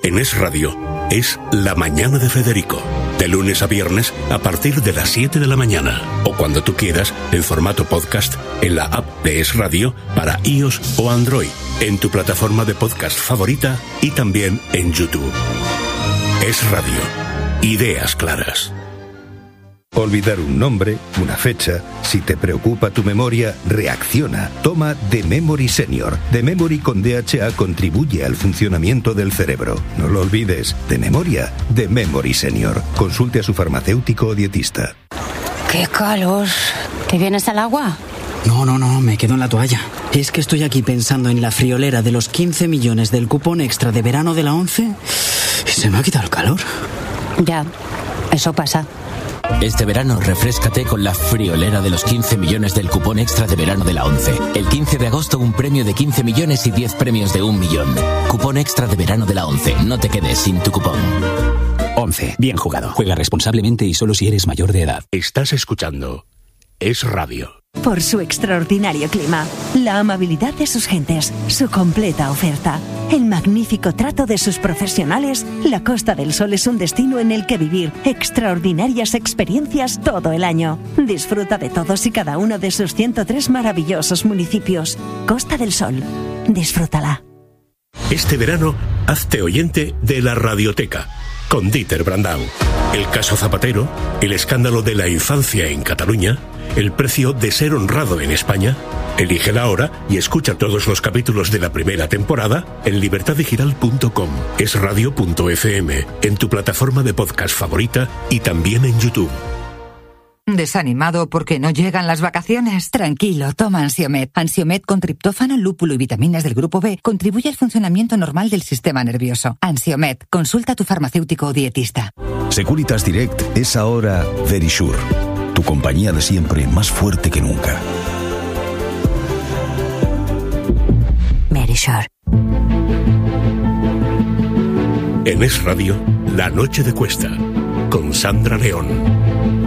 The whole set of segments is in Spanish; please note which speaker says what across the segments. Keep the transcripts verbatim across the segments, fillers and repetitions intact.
Speaker 1: En Es Radio es La Mañana de Federico. De lunes a viernes a partir de las siete de la mañana. O cuando tú quieras, en formato podcast, en la app de Es Radio para iOS o Android, en tu plataforma de podcast favorita y también en YouTube. Es Radio. Ideas claras.
Speaker 2: Olvidar un nombre, una fecha. Si te preocupa tu memoria, reacciona. Toma The Memory Senior. The Memory con D H A contribuye al funcionamiento del cerebro. No lo olvides. De memoria, The Memory Senior. Consulte a su farmacéutico o dietista.
Speaker 3: ¡Qué calor! ¿Te vienes al agua?
Speaker 4: No, no, no, me quedo en la toalla. Es que estoy aquí pensando en la friolera de los quince millones del cupón extra de verano de la ONCE y se me ha quitado el calor.
Speaker 3: Ya, eso pasa.
Speaker 5: Este verano refréscate con la friolera de los quince millones del cupón extra de verano de la ONCE. El quince de agosto un premio de quince millones y diez premios de un millón. Cupón extra de verano de la ONCE. No te quedes sin tu cupón.
Speaker 6: ONCE. Bien jugado. Juega responsablemente y solo si eres mayor de edad.
Speaker 1: Estás escuchando Es Radio.
Speaker 7: Por su extraordinario clima, la amabilidad de sus gentes, su completa oferta, el magnífico trato de sus profesionales, la Costa del Sol es un destino en el que vivir extraordinarias experiencias todo el año. Disfruta de todos y cada uno de sus ciento tres maravillosos municipios. Costa del Sol. Disfrútala.
Speaker 1: Este verano, hazte oyente de la Radioteca, con Dieter Brandau. El caso Zapatero, el escándalo de la infancia en Cataluña, el precio de ser honrado en España. Elígela ahora y escucha todos los capítulos de la primera temporada en libertad digital punto com, esradio punto efe eme, en tu plataforma de podcast favorita y también en YouTube.
Speaker 8: ¿Desanimado porque no llegan las vacaciones? Tranquilo, toma Ansiomed. Ansiomed con triptófano, lúpulo y vitaminas del grupo B contribuye al funcionamiento normal del sistema nervioso. Ansiomed, consulta a tu farmacéutico o dietista.
Speaker 9: Securitas Direct es ahora Verisure, tu compañía de siempre más fuerte que nunca.
Speaker 7: Verisure.
Speaker 1: En Es Radio, La Noche de Cuesta, con Sandra León.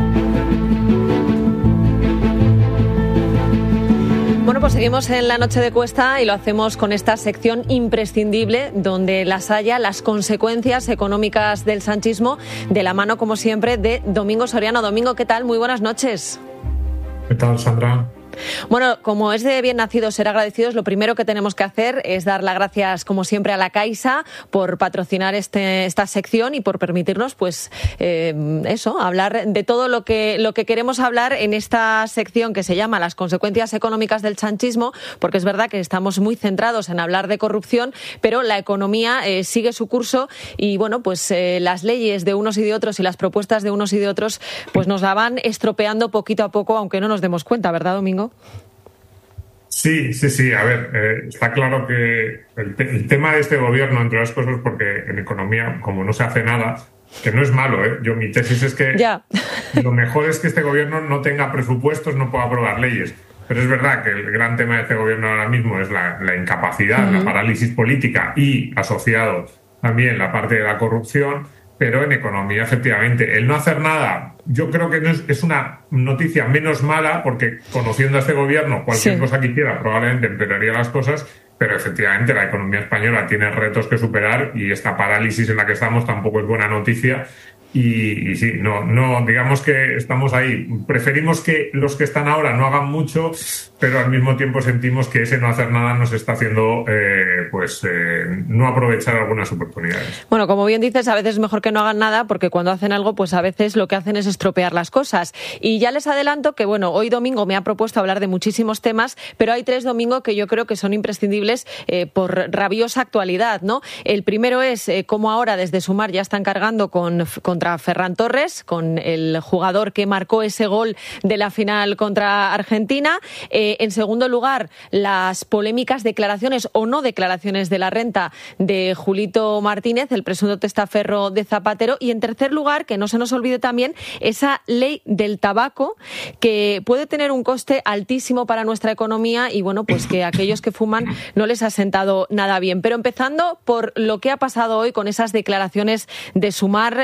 Speaker 10: Bueno, pues seguimos en La Noche de Cuesta y lo hacemos con esta sección imprescindible donde las haya las consecuencias económicas del sanchismo, de la mano, como siempre, de Domingo Soriano. Domingo, ¿qué tal? Muy buenas noches.
Speaker 11: ¿Qué tal, Sandra?
Speaker 10: Bueno, como es de bien nacidos ser agradecidos, lo primero que tenemos que hacer es dar las gracias, como siempre, a la Caixa por patrocinar este, esta sección y por permitirnos, pues, eh, eso, hablar de todo lo que, lo que queremos hablar en esta sección que se llama Las consecuencias económicas del sanchismo, porque es verdad que estamos muy centrados en hablar de corrupción, pero la economía eh, sigue su curso y, bueno, pues eh, las leyes de unos y de otros y las propuestas de unos y de otros, pues nos la van estropeando poquito a poco, aunque no nos demos cuenta, ¿verdad, Domingo?
Speaker 11: Sí, sí, sí. A ver, eh, está claro que el, te- el tema de este gobierno, entre las cosas, porque en economía, como no se hace nada, que no es malo, ¿eh? Yo, mi tesis es que
Speaker 10: ya.
Speaker 11: Lo mejor es que este gobierno no tenga presupuestos, no pueda aprobar leyes. Pero es verdad que el gran tema de este gobierno ahora mismo es la, la incapacidad, uh-huh. la parálisis política y, asociado también, la parte de la corrupción. Pero en economía, efectivamente, el no hacer nada, yo creo que no es, es una noticia menos mala, porque conociendo a este gobierno, cualquier sí. cosa que hiciera probablemente empeoraría las cosas, pero efectivamente la economía española tiene retos que superar y esta parálisis en la que estamos tampoco es buena noticia. Y, y sí, no, no, digamos que estamos ahí. Preferimos que los que están ahora no hagan mucho, pero al mismo tiempo sentimos que ese no hacer nada nos está haciendo eh, pues eh, no aprovechar algunas oportunidades.
Speaker 10: Bueno, como bien dices, a veces es mejor que no hagan nada, porque cuando hacen algo, pues a veces lo que hacen es estropear las cosas. Y ya les adelanto que, bueno, hoy Domingo me ha propuesto hablar de muchísimos temas, pero hay tres, Domingo, que yo creo que son imprescindibles eh, por rabiosa actualidad, ¿no? El primero es eh, cómo ahora desde Sumar ya están cargando con, con contra Ferran Torres, con el jugador que marcó ese gol de la final contra Argentina. Eh, en segundo lugar, las polémicas declaraciones o no declaraciones de la renta de Julito Martínez, el presunto testaferro de Zapatero. Y en tercer lugar, que no se nos olvide también, esa ley del tabaco que puede tener un coste altísimo para nuestra economía y, bueno, pues que a aquellos que fuman no les ha sentado nada bien. Pero empezando por lo que ha pasado hoy con esas declaraciones de Sumar, eh,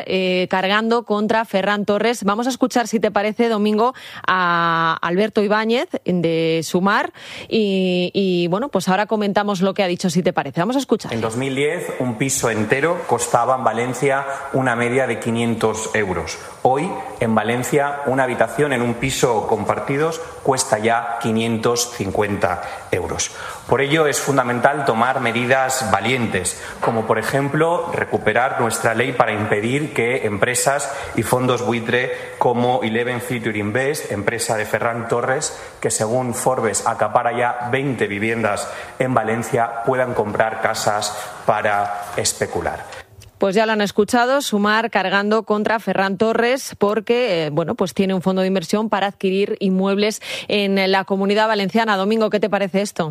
Speaker 10: eh, cargando contra Ferran Torres. Vamos a escuchar, si te parece, Domingo, a Alberto Ibáñez de Sumar y, y bueno, pues ahora comentamos lo que ha dicho, si te parece. Vamos a escuchar.
Speaker 12: En dos mil diez un piso entero costaba en Valencia una media de quinientos euros. Hoy en Valencia una habitación en un piso compartidos cuesta ya quinientos cincuenta euros. Por ello es fundamental tomar medidas valientes, como por ejemplo recuperar nuestra ley para impedir que empresas y fondos buitre como Eleven Future Invest, empresa de Ferran Torres, que según Forbes acapara ya veinte viviendas en Valencia, puedan comprar casas para especular.
Speaker 10: Pues ya lo han escuchado, Sumar cargando contra Ferran Torres porque eh, bueno, pues tiene un fondo de inversión para adquirir inmuebles en la Comunidad Valenciana. Domingo, ¿qué te parece esto?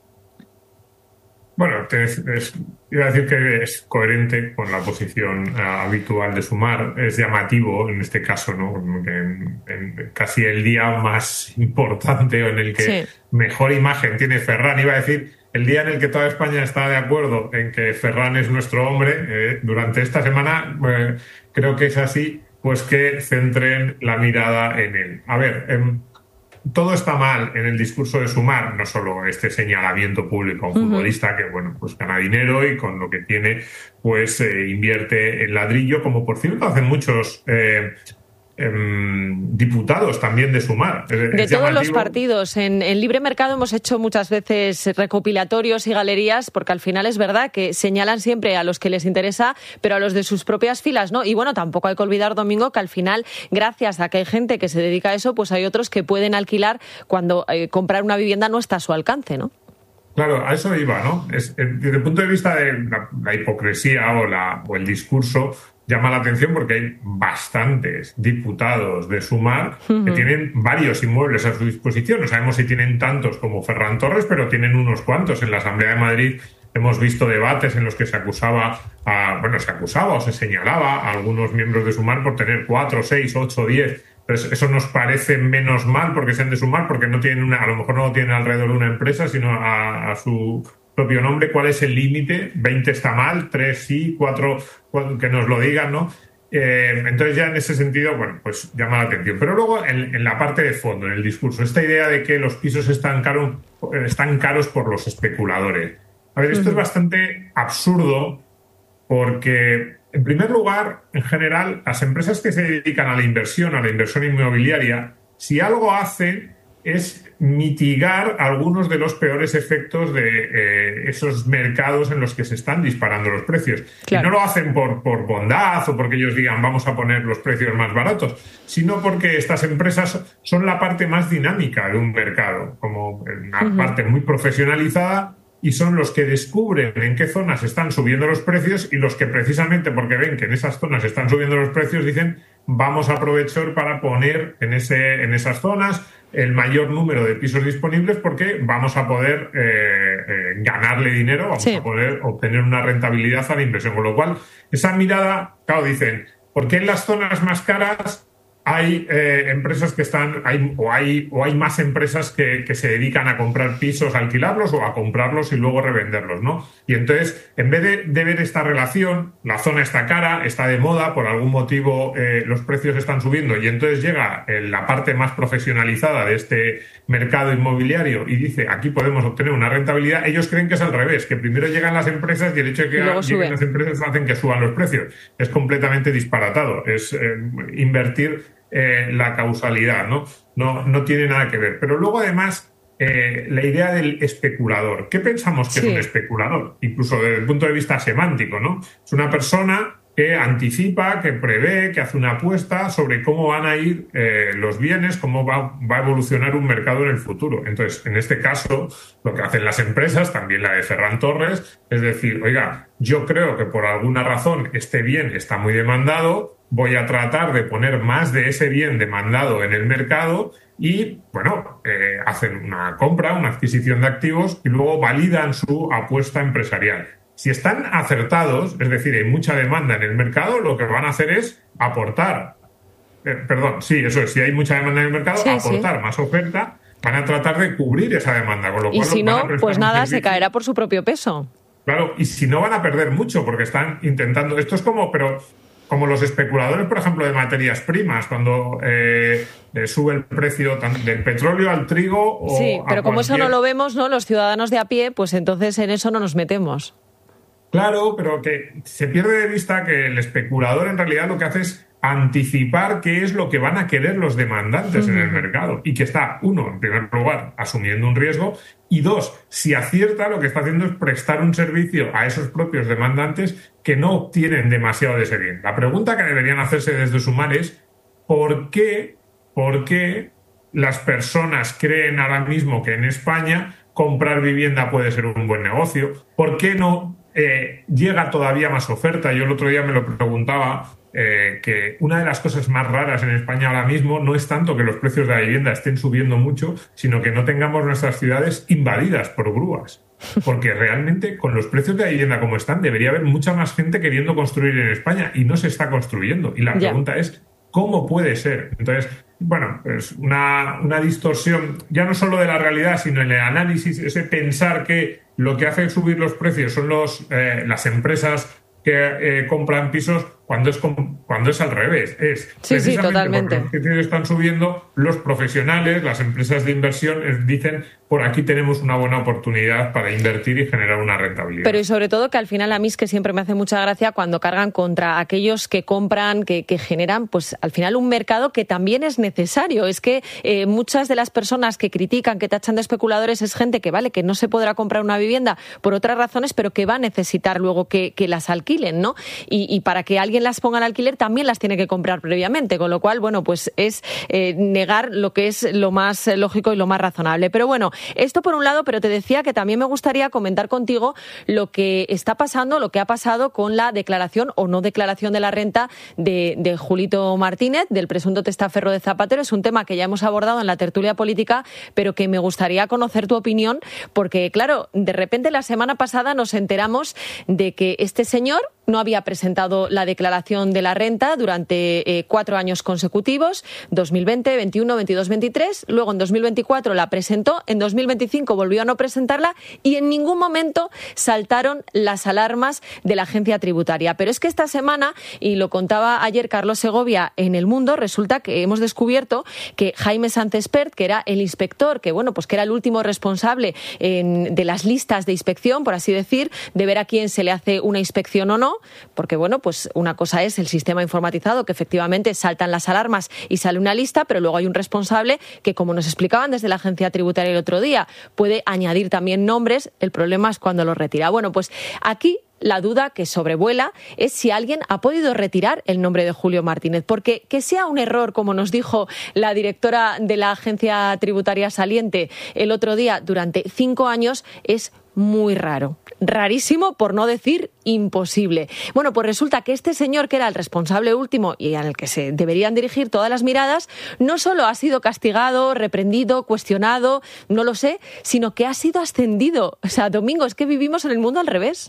Speaker 11: Bueno, es, es, iba a decir que es coherente con la posición uh, habitual de Sumar. Es llamativo en este caso, ¿no? En, en casi el día más importante o en el que sí. mejor imagen tiene Ferran, iba a decir el día en el que toda España está de acuerdo en que Ferran es nuestro hombre, eh, durante esta semana eh, creo que es así, pues que centren la mirada en él. A ver, eh, todo está mal en el discurso de Sumar, no solo este señalamiento público a un uh-huh. futbolista que, bueno, pues gana dinero y con lo que tiene, pues eh, invierte en ladrillo, como por cierto hacen muchos eh, eh, diputados también de Sumar.
Speaker 10: De es todos llamativo. Los partidos. En, en Libre Mercado hemos hecho muchas veces recopilatorios y galerías, porque al final es verdad que señalan siempre a los que les interesa, pero a los de sus propias filas no. Y bueno, tampoco hay que olvidar, Domingo, que al final, gracias a que hay gente que se dedica a eso, pues hay otros que pueden alquilar cuando eh, comprar una vivienda no está a su alcance, ¿no?
Speaker 11: Claro, a eso iba, ¿no? Es, desde el punto de vista de la, la hipocresía o, la, o el discurso, llama la atención porque hay bastantes diputados de Sumar uh-huh. que tienen varios inmuebles a su disposición. No sabemos si tienen tantos como Ferran Torres, pero tienen unos cuantos. En la Asamblea de Madrid hemos visto debates en los que se acusaba, a, bueno, se acusaba o se señalaba a algunos miembros de Sumar por tener cuatro, seis, ocho, diez. Entonces, eso nos parece menos mal porque sean de Sumar, porque no tienen una, a lo mejor no lo tienen alrededor de una empresa, sino a, a su propio nombre. ¿Cuál es el límite? veinte está mal, tres sí, cuatro que nos lo digan, ¿no? Eh, entonces ya en ese sentido, bueno, pues llama la atención. Pero luego en, en la parte de fondo, en el discurso, esta idea de que los pisos están, caro, están caros por los especuladores. A ver, esto uh-huh. es bastante absurdo porque, en primer lugar, en general, las empresas que se dedican a la inversión, a la inversión inmobiliaria, si algo hacen es mitigar algunos de los peores efectos de eh, esos mercados en los que se están disparando los precios. Claro. Y no lo hacen por, por bondad o porque ellos digan vamos a poner los precios más baratos, sino porque estas empresas son la parte más dinámica de un mercado, como una uh-huh. parte muy profesionalizada, y son los que descubren en qué zonas están subiendo los precios y los que precisamente porque ven que en esas zonas están subiendo los precios dicen vamos a aprovechar para poner en, ese, en esas zonas el mayor número de pisos disponibles porque vamos a poder eh, eh, ganarle dinero, vamos sí. a poder obtener una rentabilidad a la inversión. Con lo cual, esa mirada, claro, dicen, ¿por qué en las zonas más caras hay eh, empresas que están, hay, o hay o hay más empresas que, que se dedican a comprar pisos, a alquilarlos o a comprarlos y luego revenderlos, ¿no? Y entonces, en vez de, de ver esta relación, la zona está cara, está de moda, por algún motivo eh, los precios están subiendo y entonces llega eh, la parte más profesionalizada de este mercado inmobiliario y dice, aquí podemos obtener una rentabilidad, ellos creen que es al revés, que primero llegan las empresas y el hecho de que lleguen las empresas hacen que suban los precios. Es completamente disparatado, es eh, invertir Eh, la causalidad, ¿no? No, no tiene nada que ver. Pero luego, además, eh, la idea del especulador. ¿Qué pensamos que sí. es un especulador? Incluso desde el punto de vista semántico, ¿no? Es una persona que anticipa, que prevé, que hace una apuesta sobre cómo van a ir eh, los bienes, cómo va, va a evolucionar un mercado en el futuro. Entonces, en este caso, lo que hacen las empresas, también la de Ferran Torres, es decir, oiga, yo creo que por alguna razón este bien está muy demandado, voy a tratar de poner más de ese bien demandado en el mercado y, bueno, eh, hacen una compra, una adquisición de activos y luego validan su apuesta empresarial. Si están acertados, es decir, hay mucha demanda en el mercado, lo que van a hacer es aportar. Eh, perdón, sí, eso es, si hay mucha demanda en el mercado, sí, aportar sí. más oferta, van a tratar de cubrir esa demanda. Con lo cual
Speaker 10: y si no, pues nada, se caerá por su propio peso.
Speaker 11: Claro, y si no van a perder mucho porque están intentando... Esto es como, pero como los especuladores, por ejemplo, de materias primas, cuando eh, eh, sube el precio del petróleo al trigo o
Speaker 10: sí, pero
Speaker 11: a
Speaker 10: como
Speaker 11: cualquier...
Speaker 10: eso no lo vemos, ¿no? Los ciudadanos de a pie, pues entonces en eso no nos metemos.
Speaker 11: Claro, pero que se pierde de vista que el especulador en realidad lo que hace es anticipar qué es lo que van a querer los demandantes uh-huh. en el mercado y que está, uno, en primer lugar, asumiendo un riesgo y dos, si acierta, lo que está haciendo es prestar un servicio a esos propios demandantes que no obtienen demasiado de ese bien. La pregunta que deberían hacerse desde Sumar es ¿por qué, por qué las personas creen ahora mismo que en España comprar vivienda puede ser un buen negocio? ¿Por qué no eh, llega todavía más oferta? Yo el otro día me lo preguntaba, eh, que una de las cosas más raras en España ahora mismo no es tanto que los precios de la vivienda estén subiendo mucho, sino que no tengamos nuestras ciudades invadidas por grúas. Porque realmente con los precios de la vivienda como están debería haber mucha más gente queriendo construir en España y no se está construyendo. Y la
Speaker 10: Ya.
Speaker 11: pregunta es, ¿cómo puede ser? Entonces, bueno, es una, una distorsión ya no solo de la realidad, sino en el análisis, ese pensar que lo que hace subir los precios son los, eh, las empresas que eh, compran pisos cuando es cuando es al revés. Es
Speaker 10: sí, sí, totalmente.
Speaker 11: Porque los precios están subiendo, los profesionales, las empresas de inversión eh, dicen por aquí tenemos una buena oportunidad para invertir y generar una rentabilidad.
Speaker 10: Pero y sobre todo que al final a mí es que siempre me hace mucha gracia cuando cargan contra aquellos que compran, que, que generan, pues al final un mercado que también es necesario. Es que eh, muchas de las personas que critican, que tachan de especuladores, es gente que vale, que no se podrá comprar una vivienda por otras razones, pero que va a necesitar luego que, que las alquilen, ¿no? Y, y para que alguien las ponga al alquiler también las tiene que comprar previamente, con lo cual, bueno, pues es eh, negar lo que es lo más lógico y lo más razonable. Pero bueno, esto por un lado, pero te decía que también me gustaría comentar contigo lo que está pasando, lo que ha pasado con la declaración o no declaración de la renta de, de Julito Martínez, del presunto testaferro de Zapatero. Es un tema que ya hemos abordado en la tertulia política, pero que me gustaría conocer tu opinión, porque claro, de repente la semana pasada nos enteramos de que este señor no había presentado la declaración de la renta durante eh, cuatro años consecutivos, dos mil veinte, veintiuno, veintidós, veintitrés, luego en dos mil veinticuatro la presentó, en dos mil veinticinco volvió a no presentarla y en ningún momento saltaron las alarmas de la agencia tributaria. Pero es que esta semana, y lo contaba ayer Carlos Segovia en El Mundo, resulta que hemos descubierto que Jaime Sánchez-Pert, que era el inspector, que bueno, pues que era el último responsable en, de las listas de inspección, por así decir, de ver a quién se le hace una inspección o no, porque bueno, pues una cosa es el sistema informatizado, que efectivamente saltan las alarmas y sale una lista, pero luego hay un responsable que, como nos explicaban desde la agencia tributaria el otro día, puede añadir también nombres. El problema es cuando los retira. Bueno, pues aquí la duda que sobrevuela es si alguien ha podido retirar el nombre de Julio Martínez, porque que sea un error, como nos dijo la directora de la agencia tributaria saliente el otro día, durante cinco años, es muy raro. Rarísimo, por no decir imposible. Bueno, pues resulta que este señor, que era el responsable último y al que se deberían dirigir todas las miradas, no solo ha sido castigado, reprendido, cuestionado, no lo sé, sino que ha sido ascendido. O sea, Domingo, es que vivimos en el mundo al revés.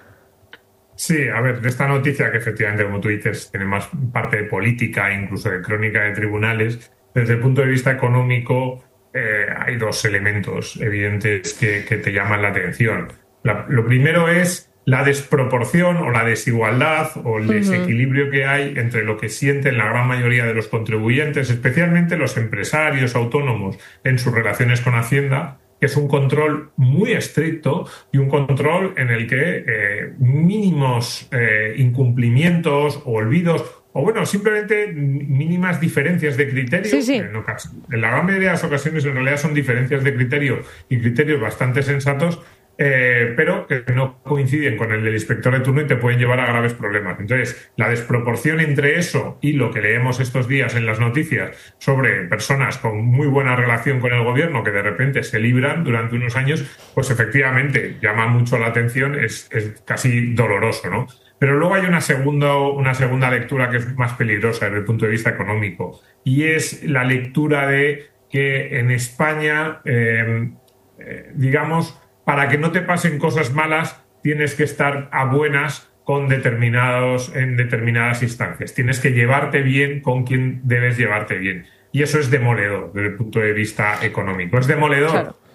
Speaker 11: Sí, a ver, de esta noticia que efectivamente, como tú dices, tiene más parte de política, incluso de crónica de tribunales, desde el punto de vista económico eh, hay dos elementos evidentes que, que te llaman la atención. La, lo primero es la desproporción o la desigualdad o el desequilibrio que hay entre lo que sienten la gran mayoría de los contribuyentes, especialmente los empresarios autónomos, en sus relaciones con Hacienda, que es un control muy estricto y un control en el que eh, mínimos eh, incumplimientos o olvidos, o bueno, simplemente mínimas diferencias de criterio,
Speaker 10: sí, sí.
Speaker 11: En, en la gran mayoría de las ocasiones en realidad son diferencias de criterio y criterios bastante sensatos, Eh, pero que no coinciden con el del inspector de turno y te pueden llevar a graves problemas. Entonces, la desproporción entre eso y lo que leemos estos días en las noticias sobre personas con muy buena relación con el gobierno que de repente se libran durante unos años, pues efectivamente llama mucho la atención, es, es casi doloroso, ¿no? Pero luego hay una segunda, una segunda lectura que es más peligrosa desde el punto de vista económico, y es la lectura de que en España, eh, eh, digamos, para que no te pasen cosas malas, tienes que estar a buenas con determinados, en determinadas instancias. Tienes que llevarte bien con quien debes llevarte bien. Y eso es demoledor desde el punto de vista económico. Es demoledor
Speaker 10: Claro.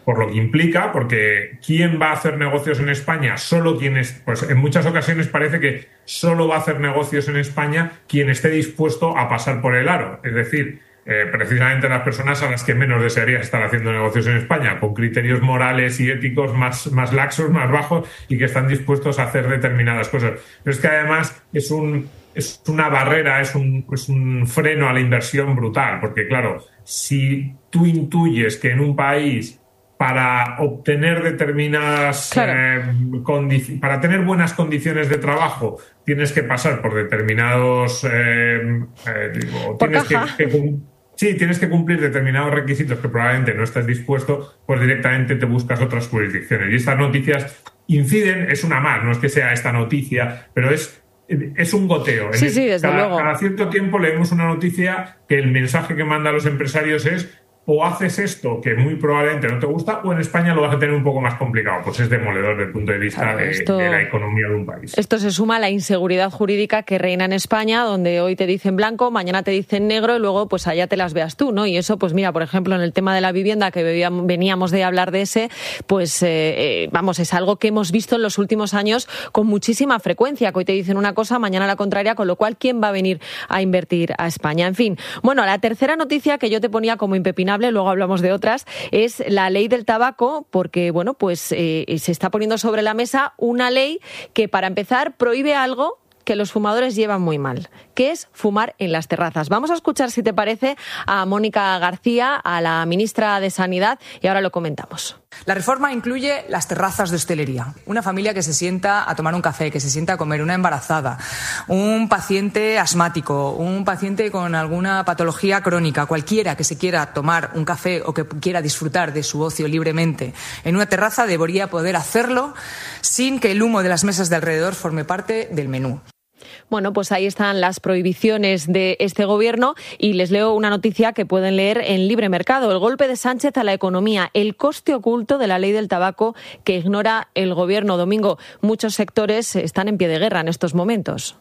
Speaker 11: por lo que implica, porque ¿quién va a hacer negocios en España? Solo quien es, pues en muchas ocasiones parece que solo va a hacer negocios en España quien esté dispuesto a pasar por el aro. Es decir, eh, precisamente las personas a las que menos desearía estar haciendo negocios en España, con criterios morales y éticos más, más laxos, más bajos, y que están dispuestos a hacer determinadas cosas. Pero es que además es un... es una barrera, es un, es un freno a la inversión brutal, porque claro, si tú intuyes que en un país para obtener determinadas claro. eh, condici- para tener buenas condiciones de trabajo tienes que pasar por determinados eh, eh, digo,
Speaker 10: por
Speaker 11: tienes
Speaker 10: caja.
Speaker 11: que, que sí, tienes que cumplir determinados requisitos que probablemente no estés dispuesto, pues directamente te buscas otras jurisdicciones. Y estas noticias inciden, es una más, no es que sea esta noticia, pero es Es un goteo.
Speaker 10: Sí, sí, desde
Speaker 11: cada,
Speaker 10: luego.
Speaker 11: Cada cierto tiempo leemos una noticia que el mensaje que manda a los empresarios es: o haces esto, que muy probablemente no te gusta, o en España lo vas a tener un poco más complicado. Pues es demoledor desde el punto de vista claro, esto, de, de la economía de un país.
Speaker 10: Esto se suma a la inseguridad jurídica que reina en España, donde hoy te dicen blanco, mañana te dicen negro y luego pues allá te las veas tú, ¿no? Y eso, pues mira, por ejemplo, en el tema de la vivienda, que veníamos de hablar de ese, pues eh, eh, vamos, es algo que hemos visto en los últimos años con muchísima frecuencia, que hoy te dicen una cosa, mañana la contraria, con lo cual, ¿quién va a venir a invertir a España? En fin, bueno, la tercera noticia que yo te ponía como impepinable, luego hablamos de otras, es la ley del tabaco, porque bueno, pues eh, se está poniendo sobre la mesa una ley que, para empezar, prohíbe algo que los fumadores llevan muy mal, que es fumar en las terrazas. Vamos a escuchar, si te parece, a Mónica García, a la ministra de Sanidad, y ahora lo comentamos.
Speaker 13: La reforma incluye las terrazas de hostelería. Una familia que se sienta a tomar un café, que se sienta a comer, una embarazada, un paciente asmático, un paciente con alguna patología crónica, cualquiera que se quiera tomar un café o que quiera disfrutar de su ocio libremente en una terraza debería poder hacerlo sin que el humo de las mesas de alrededor forme parte del menú.
Speaker 10: Bueno, pues ahí están las prohibiciones de este gobierno y les leo una noticia que pueden leer en Libre Mercado. El golpe de Sánchez a la economía, el coste oculto de la ley del tabaco que ignora el gobierno. Domingo, muchos sectores están en pie de guerra en estos momentos.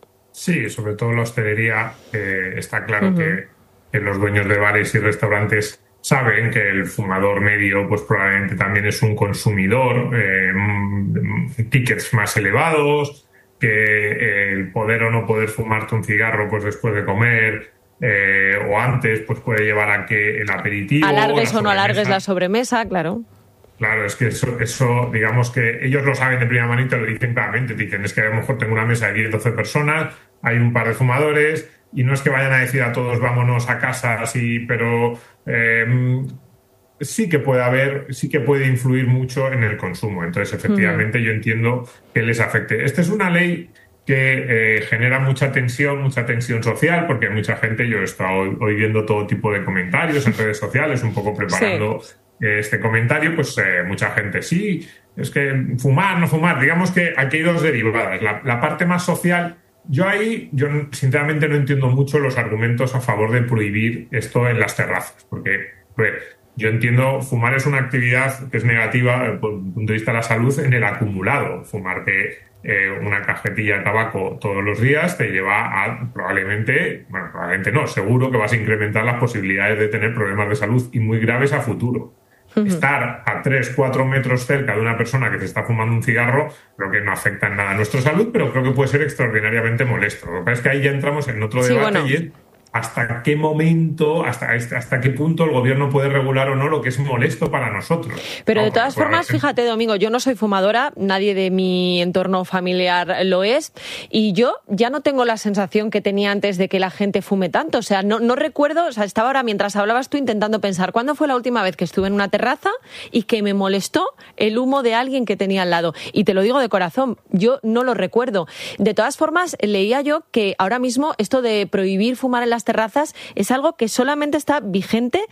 Speaker 11: Sí, sobre todo la hostelería. Eh, está claro uh-huh. que, que los dueños de bares y restaurantes saben que el fumador medio pues probablemente también es un consumidor, eh, tickets más elevados, que el poder o no poder fumarte un cigarro pues después de comer eh, o antes pues puede llevar a que el aperitivo...
Speaker 10: Alargues o no alargues la sobremesa, claro.
Speaker 11: Claro, es que eso, eso, digamos que ellos lo saben de primera mano y te lo dicen claramente. Te dicen, es que a lo mejor tengo una mesa de diez, doce personas, hay un par de fumadores y no es que vayan a decir a todos vámonos a casa, así, pero... Eh, sí que puede haber, sí que puede influir mucho en el consumo. Entonces, efectivamente, uh-huh. yo entiendo que les afecte. Esta es una ley que eh, genera mucha tensión, mucha tensión social, porque hay mucha gente, yo he estado hoy viendo todo tipo de comentarios en redes sociales, un poco preparando sí. eh, este comentario, pues eh, mucha gente, sí, es que fumar, no fumar, digamos que aquí hay dos derivadas. La, la parte más social, yo ahí, yo sinceramente no entiendo mucho los argumentos a favor de prohibir esto en las terrazas, porque... pues, yo entiendo, fumar es una actividad que es negativa desde el punto de vista de la salud en el acumulado. Fumarte eh, una cajetilla de tabaco todos los días te lleva a probablemente, bueno, probablemente no, seguro que vas a incrementar las posibilidades de tener problemas de salud y muy graves a futuro. Uh-huh. Estar a tres, cuatro metros cerca de una persona que se está fumando un cigarro creo que no afecta en nada a nuestra salud, pero creo que puede ser extraordinariamente molesto. Lo que pasa es que ahí ya entramos en otro
Speaker 10: sí,
Speaker 11: debate
Speaker 10: bueno.
Speaker 11: y es hasta qué momento, hasta, hasta qué punto el gobierno puede regular o no lo que es molesto para nosotros.
Speaker 10: Pero
Speaker 11: no,
Speaker 10: de todas formas, fíjate, Domingo, yo no soy fumadora, nadie de mi entorno familiar lo es, y yo ya no tengo la sensación que tenía antes de que la gente fume tanto. O sea, no, no recuerdo, o sea, estaba ahora mientras hablabas tú intentando pensar cuándo fue la última vez que estuve en una terraza y que me molestó el humo de alguien que tenía al lado. Y te lo digo de corazón, yo no lo recuerdo. De todas formas, leía yo que ahora mismo esto de prohibir fumar en las terrazas es algo que solamente está vigente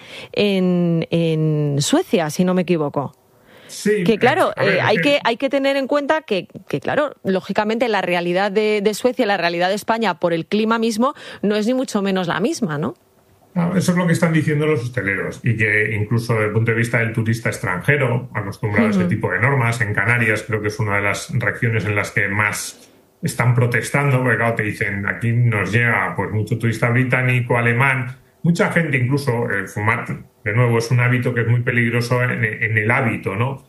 Speaker 10: en, en Suecia, si no me equivoco.
Speaker 11: Sí,
Speaker 10: que claro,
Speaker 11: ver,
Speaker 10: eh, hay que hay que tener en cuenta que, que claro, lógicamente la realidad de, de Suecia, la realidad de España por el clima mismo no es ni mucho menos la misma, ¿no?
Speaker 11: No, eso es lo que están diciendo los hosteleros y que incluso desde el punto de vista del turista extranjero, acostumbrado uh-huh. a ese tipo de normas, en Canarias creo que es una de las regiones en las que más están protestando, porque claro, te dicen, aquí nos llega pues mucho turista británico, alemán, mucha gente, incluso eh, fumar, de nuevo, es un hábito que es muy peligroso en, en el hábito, ¿no?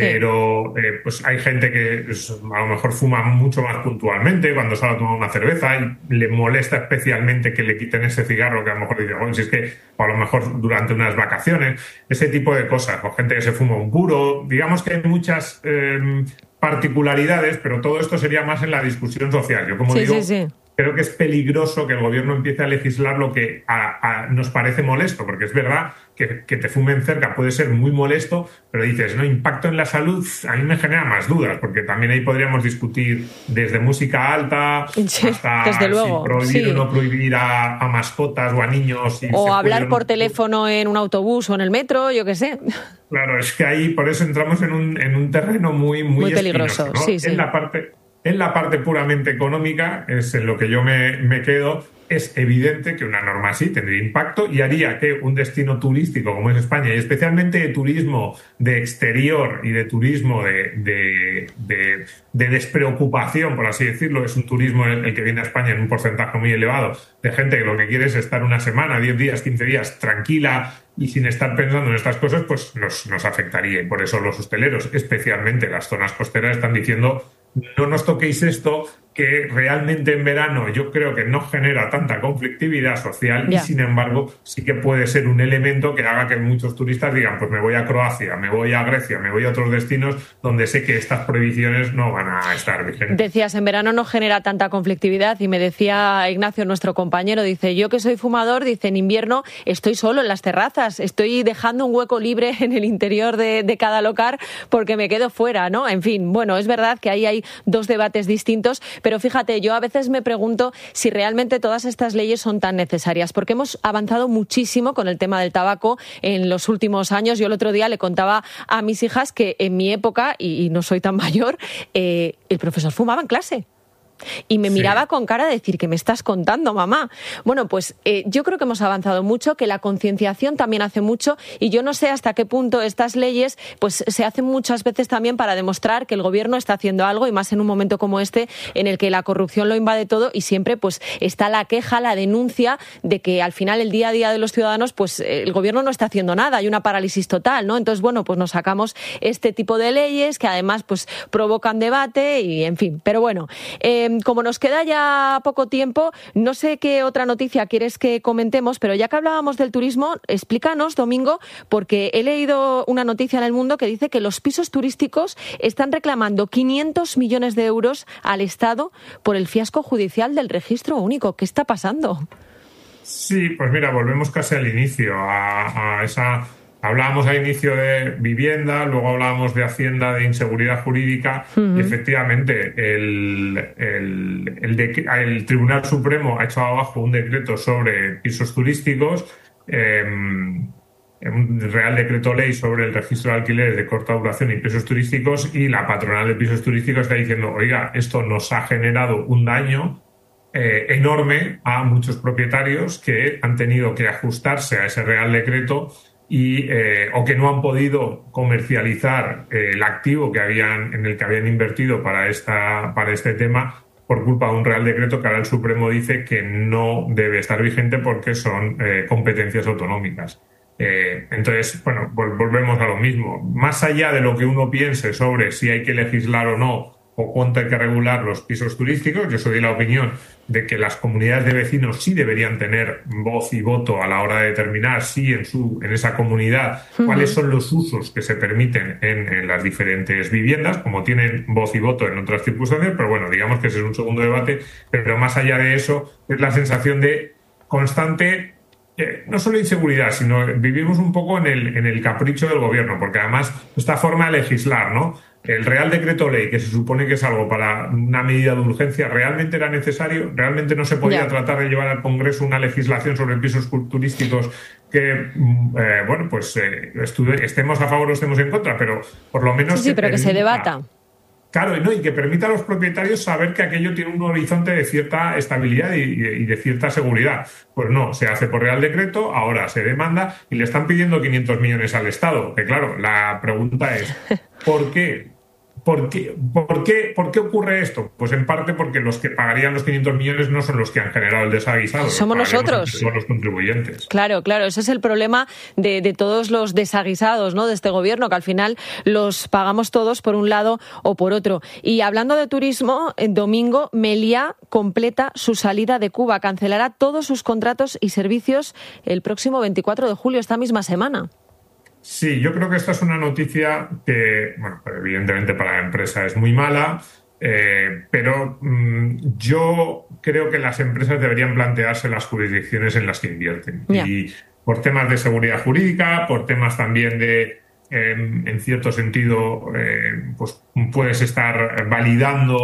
Speaker 11: Pero eh, pues hay gente que pues, a lo mejor fuma mucho más puntualmente cuando sale a tomar una cerveza y le molesta especialmente que le quiten ese cigarro que a lo mejor dice, bueno, si es que, o a lo mejor durante unas vacaciones, ese tipo de cosas, o gente que se fuma un puro, digamos que hay muchas eh, particularidades, pero todo esto sería más en la discusión social. Yo como
Speaker 10: sí,
Speaker 11: digo...
Speaker 10: Sí, sí.
Speaker 11: Creo que es peligroso que el gobierno empiece a legislar lo que a, a, nos parece molesto, porque es verdad que, que te fumen cerca puede ser muy molesto, pero dices, no, impacto en la salud, a mí me genera más dudas, porque también ahí podríamos discutir desde música alta
Speaker 10: sí,
Speaker 11: hasta
Speaker 10: desde luego,
Speaker 11: si prohibir
Speaker 10: sí.
Speaker 11: o no prohibir a, a mascotas o a niños. Si
Speaker 10: o hablar por
Speaker 11: no...
Speaker 10: teléfono en un autobús o en el metro, yo qué sé.
Speaker 11: Claro, es que ahí por eso entramos en un, en un terreno muy, muy,
Speaker 10: muy peligroso,
Speaker 11: espinoso, ¿no?
Speaker 10: sí, sí.
Speaker 11: En la parte... En la parte puramente económica, es en lo que yo me, me quedo, es evidente que una norma así tendría impacto y haría que un destino turístico como es España, y especialmente de turismo de exterior y de turismo de, de, de, de despreocupación, por así decirlo, es un turismo el, el que viene a España en un porcentaje muy elevado de gente que lo que quiere es estar una semana, diez días, quince días tranquila y sin estar pensando en estas cosas, pues nos, nos afectaría. Y por eso los hosteleros, especialmente las zonas costeras, están diciendo no nos toquéis esto, que realmente en verano yo creo que no genera tanta conflictividad social yeah. y sin embargo sí que puede ser un elemento que haga que muchos turistas digan pues me voy a Croacia, me voy a Grecia, me voy a otros destinos donde sé que estas prohibiciones no van a estar vigentes.
Speaker 10: Decías, en verano no genera tanta conflictividad y me decía Ignacio, nuestro compañero, dice, yo que soy fumador, dice, en invierno estoy solo en las terrazas, estoy dejando un hueco libre en el interior de, de cada local porque me quedo fuera, ¿no? En fin, bueno, es verdad que ahí hay dos debates distintos, pero fíjate, yo a veces me pregunto si realmente todas estas leyes son tan necesarias, porque hemos avanzado muchísimo con el tema del tabaco en los últimos años. Yo el otro día le contaba a mis hijas que en mi época, y no soy tan mayor, eh, el profesor fumaba en clase. Y me miraba sí. con cara de decir, ¿qué me estás contando, mamá? Bueno, pues eh, yo creo que hemos avanzado mucho, que la concienciación también hace mucho y yo no sé hasta qué punto estas leyes pues se hacen muchas veces también para demostrar que el gobierno está haciendo algo y más en un momento como este en el que la corrupción lo invade todo y siempre pues está la queja, la denuncia de que al final el día a día de los ciudadanos pues el gobierno no está haciendo nada, hay una parálisis total, ¿no? Entonces, bueno, pues nos sacamos este tipo de leyes que además pues provocan debate y en fin, pero bueno, eh, como nos queda ya poco tiempo, no sé qué otra noticia quieres que comentemos, pero ya que hablábamos del turismo, explícanos, Domingo, porque he leído una noticia en El Mundo que dice que los pisos turísticos están reclamando quinientos millones de euros al Estado por el fiasco judicial del registro único. ¿Qué está pasando?
Speaker 11: Sí, pues mira, volvemos casi al inicio, a, a esa... Hablábamos al inicio de vivienda, luego hablábamos de Hacienda, de inseguridad jurídica, uh-huh. y efectivamente el, el, el, de, el Tribunal Supremo ha echado abajo un decreto sobre pisos turísticos, eh, un Real Decreto Ley sobre el registro de alquileres de corta duración y pisos turísticos, y la patronal de pisos turísticos está diciendo, oiga, esto nos ha generado un daño eh, enorme a muchos propietarios que han tenido que ajustarse a ese Real Decreto y eh, o que no han podido comercializar eh, el activo que habían en el que habían invertido para esta para este tema por culpa de un Real Decreto que ahora el Supremo dice que no debe estar vigente porque son eh, competencias autonómicas. Eh, entonces, bueno, vol- volvemos a lo mismo. Más allá de lo que uno piense sobre si hay que legislar o no o cuánto hay que regular los pisos turísticos, yo soy de la opinión de que las comunidades de vecinos sí deberían tener voz y voto a la hora de determinar si en su en esa comunidad uh-huh. cuáles son los usos que se permiten en, en las diferentes viviendas, como tienen voz y voto en otras circunstancias, pero bueno, digamos que ese es un segundo debate, pero más allá de eso es la sensación de constante Eh, no solo inseguridad, sino vivimos un poco en el, en el capricho del gobierno, porque además esta forma de legislar, ¿no? El Real Decreto Ley, que se supone que es algo para una medida de urgencia, ¿realmente era necesario? ¿Realmente no se podía yeah. tratar de llevar al Congreso una legislación sobre pisos turísticos que, eh, bueno, pues eh, estuve, estemos a favor o estemos en contra, pero por lo menos...
Speaker 10: Sí, sí, pero permita, que se debata.
Speaker 11: Claro, ¿no? Y que permita a los propietarios saber que aquello tiene un horizonte de cierta estabilidad y, y de cierta seguridad. Pues no, se hace por Real Decreto, ahora se demanda y le están pidiendo quinientos millones al Estado. Que claro, la pregunta es, ¿por qué? ¿por qué, por, qué, ¿por qué ocurre esto? Pues en parte porque los que pagarían los quinientos millones no son los que han generado el desaguisado.
Speaker 10: Somos nosotros.
Speaker 11: Son los contribuyentes.
Speaker 10: Claro, claro. Ese es el problema de, de todos los desaguisados, ¿no?, de este gobierno, que al final los pagamos todos por un lado o por otro. Y hablando de turismo, en domingo Meliá completa su salida de Cuba. Cancelará todos sus contratos y servicios el próximo veinticuatro de julio, esta misma semana.
Speaker 11: Sí, yo creo que esta es una noticia que, bueno, evidentemente para la empresa es muy mala, eh, pero mmm, yo creo que las empresas deberían plantearse las jurisdicciones en las que invierten. Yeah. Y por temas de seguridad jurídica, por temas también de, eh, en cierto sentido, eh, pues puedes estar validando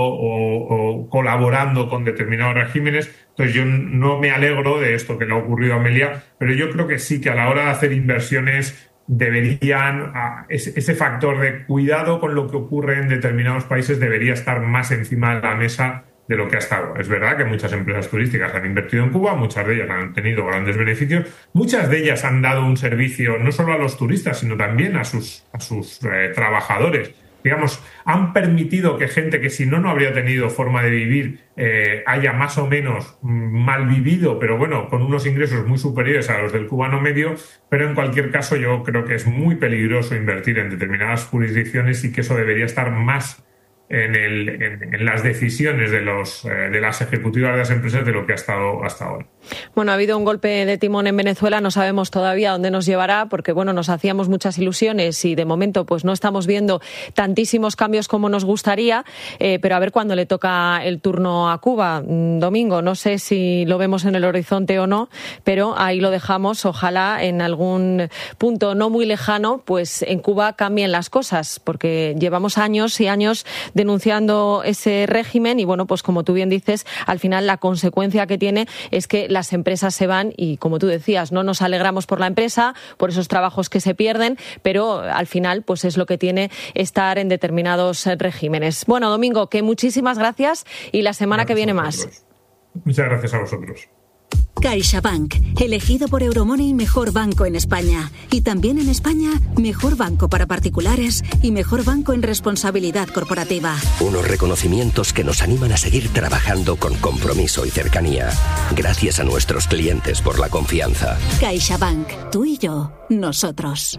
Speaker 11: o, o colaborando con determinados regímenes. Entonces yo no me alegro de esto que le ha ocurrido a Meliá, pero yo creo que sí que a la hora de hacer inversiones deberían, ese factor de cuidado con lo que ocurre en determinados países debería estar más encima de la mesa de lo que ha estado. Es verdad que muchas empresas turísticas han invertido en Cuba, muchas de ellas han tenido grandes beneficios, muchas de ellas han dado un servicio no solo a los turistas, sino también a sus, a sus eh, trabajadores. Digamos, han permitido que gente que si no, no habría tenido forma de vivir eh, haya más o menos mal vivido, pero bueno, con unos ingresos muy superiores a los del cubano medio, pero en cualquier caso yo creo que es muy peligroso invertir en determinadas jurisdicciones y que eso debería estar más en, el, en, en las decisiones de, los, eh, de las ejecutivas de las empresas de lo que ha estado hasta ahora.
Speaker 10: Bueno, ha habido un golpe de timón en Venezuela, no sabemos todavía dónde nos llevará, porque bueno, nos hacíamos muchas ilusiones y de momento pues no estamos viendo tantísimos cambios como nos gustaría, eh, pero a ver cuándo le toca el turno a Cuba. Domingo, no sé si lo vemos en el horizonte o no, pero ahí lo dejamos. Ojalá en algún punto no muy lejano, pues en Cuba cambien las cosas, porque llevamos años y años denunciando ese régimen y bueno, pues como tú bien dices, al final la consecuencia que tiene es que las empresas se van y, como tú decías, no nos alegramos por la empresa, por esos trabajos que se pierden, pero al final pues es lo que tiene estar en determinados regímenes. Bueno, Domingo, que muchísimas gracias y la semana gracias que viene más.
Speaker 11: Muchas gracias a vosotros.
Speaker 14: CaixaBank, elegido por Euromoney mejor banco en España. Y también en España, mejor banco para particulares y mejor banco en responsabilidad corporativa.
Speaker 15: Unos reconocimientos que nos animan a seguir trabajando con compromiso y cercanía. Gracias a nuestros clientes por la confianza.
Speaker 14: CaixaBank, tú y yo, nosotros.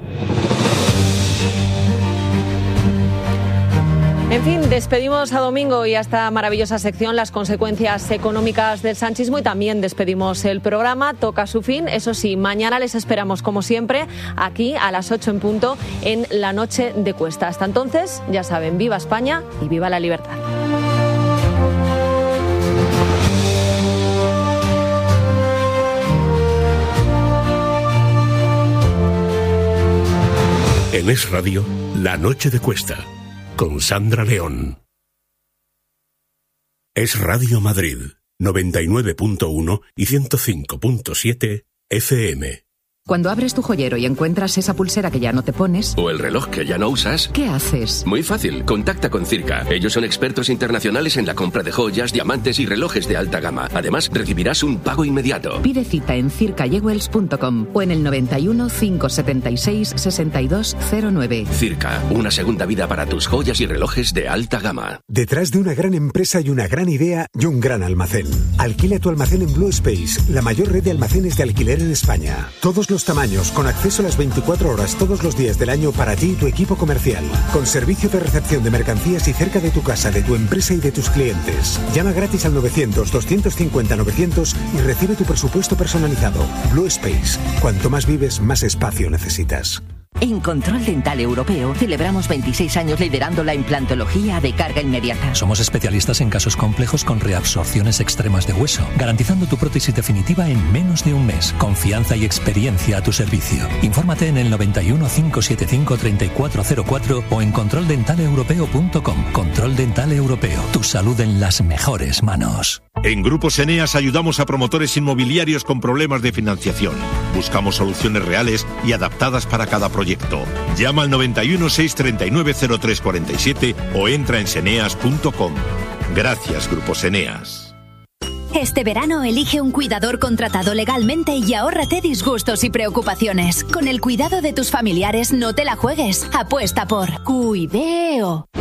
Speaker 10: En fin, despedimos a Domingo y a esta maravillosa sección, las consecuencias económicas del sanchismo, y también despedimos el programa. Toca su fin. Eso sí, mañana les esperamos, como siempre, aquí a las ocho en punto en La Noche de Cuesta. Hasta entonces, ya saben, viva España y viva la libertad.
Speaker 1: En Es Radio, La Noche de Cuesta, con Sandra León. Es Radio Madrid, noventa y nueve punto uno y ciento cinco punto siete F M.
Speaker 8: Cuando abres tu joyero y encuentras esa pulsera que ya no te pones...
Speaker 16: O el reloj que ya no usas...
Speaker 8: ¿Qué haces?
Speaker 16: Muy fácil, contacta con Circa. Ellos son expertos internacionales en la compra de joyas, diamantes y relojes de alta gama. Además, recibirás un pago inmediato.
Speaker 8: Pide cita en circa jewels punto com o en el noventa y uno, cinco setenta y seis, sesenta y dos cero nueve.
Speaker 16: Circa, una segunda vida para tus joyas y relojes de alta gama.
Speaker 17: Detrás de una gran empresa y una gran idea y un gran almacén. Alquila tu almacén en Blue Space, la mayor red de almacenes de alquiler en España. Todos los tamaños, con acceso a las veinticuatro horas todos los días del año para ti y tu equipo comercial. Con servicio de recepción de mercancías y cerca de tu casa, de tu empresa y de tus clientes. Llama gratis al novecientos, doscientos cincuenta, novecientos y recibe tu presupuesto personalizado. Blue Space. Cuanto más vives, más espacio necesitas.
Speaker 18: En Control Dental Europeo celebramos veintiséis años liderando la implantología de carga inmediata.
Speaker 19: Somos especialistas en casos complejos con reabsorciones extremas de hueso, garantizando tu prótesis definitiva en menos de un mes. Confianza y experiencia a tu servicio. Infórmate en el noventa y uno, cinco setenta y cinco, treinta y cuatro cero cuatro o en control dental europeo punto com. Control Dental Europeo. Tu salud en las mejores manos.
Speaker 20: En Grupos Eneas ayudamos a promotores inmobiliarios con problemas de financiación. Buscamos soluciones reales y adaptadas para cada proyecto. Llama al noventa y uno, seiscientos treinta y nueve, cero tres cuarenta y siete o entra en seneas punto com. Gracias, Grupos Eneas.
Speaker 21: Este verano elige un cuidador contratado legalmente y ahórrate disgustos y preocupaciones. Con el cuidado de tus familiares no te la juegues. Apuesta por Cuideo.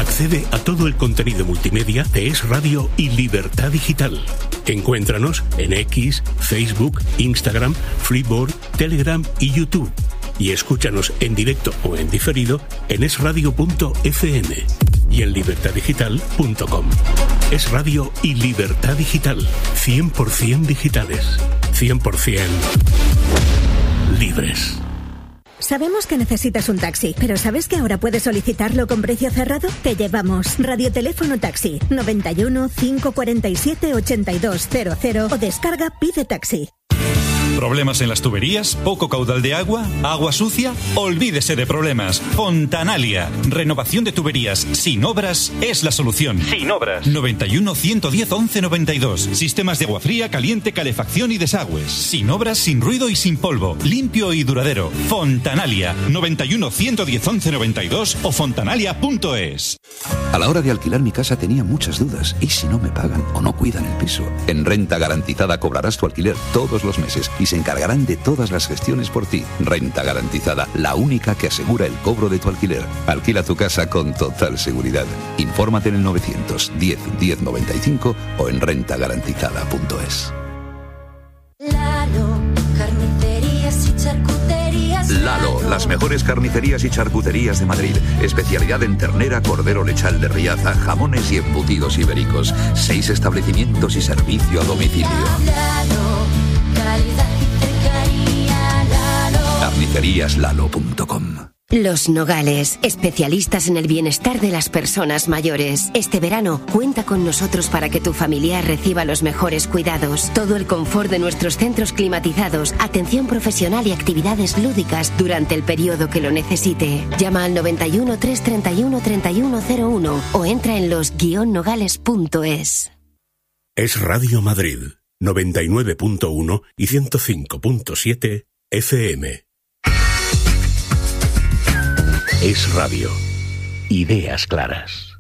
Speaker 1: Accede a todo el contenido multimedia de Es Radio y Libertad Digital. Encuéntranos en X, Facebook, Instagram, Freeboard, Telegram y YouTube. Y escúchanos en directo o en diferido en es radio punto efe eme y en libertad digital punto com. Es Radio y Libertad Digital. cien por ciento digitales. cien por ciento libres.
Speaker 21: Sabemos que necesitas un taxi, pero ¿sabes que ahora puedes solicitarlo con precio cerrado? Te llevamos Radioteléfono Taxi noventa y uno, cinco cuarenta y siete, ochenta y dos cero cero o descarga Pide Taxi.
Speaker 2: ¿Problemas en las tuberías? ¿Poco caudal de agua? ¿Agua sucia? Olvídese de problemas. Fontanalia. Renovación de tuberías sin obras es la solución. Sin obras. noventa y uno, ciento diez, once noventa y dos. Sistemas de agua fría, caliente, calefacción y desagües. Sin obras, sin ruido y sin polvo. Limpio y duradero. Fontanalia. noventa y uno, ciento diez, once noventa y dos o fontanalia punto es.
Speaker 22: A la hora de alquilar mi casa tenía muchas dudas. ¿Y si no me pagan o no cuidan el piso? En Renta Garantizada cobrarás tu alquiler todos los meses y se encargarán de todas las gestiones por ti. Renta Garantizada, la única que asegura el cobro de tu alquiler. Alquila tu casa con total seguridad. Infórmate en el novecientos diez, diez noventa y cinco o en renta garantizada punto es.
Speaker 23: Lalo, carnicerías y charcuterías.
Speaker 22: Lalo, las mejores carnicerías y charcuterías de Madrid. Especialidad en ternera, cordero lechal de Riaza, jamones y embutidos ibéricos. Seis establecimientos y servicio a domicilio.
Speaker 23: Lalo, calidad y cercanía. Lalo.
Speaker 22: carnicerías lalo punto com.
Speaker 24: Los Nogales, especialistas en el bienestar de las personas mayores. Este verano, cuenta con nosotros para que tu familiar reciba los mejores cuidados. Todo el confort de nuestros centros climatizados, atención profesional y actividades lúdicas durante el periodo que lo necesite. Llama al noventa y uno, trescientos treinta y uno, treinta y uno cero uno o entra en los guion nogales punto es.
Speaker 1: Es Radio Madrid, noventa y nueve punto uno y ciento cinco punto siete efe eme. Es Radio. Ideas claras.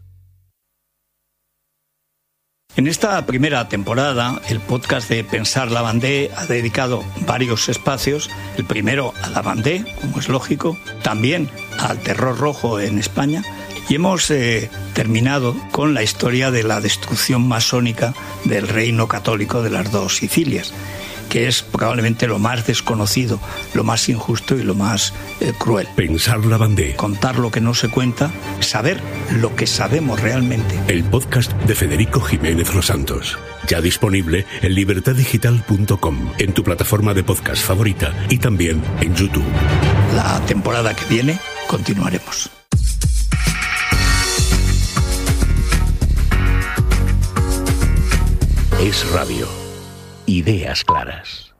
Speaker 25: En esta primera temporada, el podcast de Pensar Lavandé ha dedicado varios espacios. El primero a Lavandé, como es lógico, también al terror rojo en España. Y hemos eh, terminado con la historia de la destrucción masónica del reino católico de las dos Sicilias, que es probablemente lo más desconocido, lo más injusto y lo más eh, cruel.
Speaker 1: Pensar Lavandé.
Speaker 25: Contar lo que no se cuenta, saber lo que sabemos realmente.
Speaker 1: El podcast de Federico Jiménez Los Santos. Ya disponible en libertad digital punto com, en tu plataforma de podcast favorita y también en YouTube.
Speaker 25: La temporada que viene continuaremos.
Speaker 1: Es Radio. Ideas claras.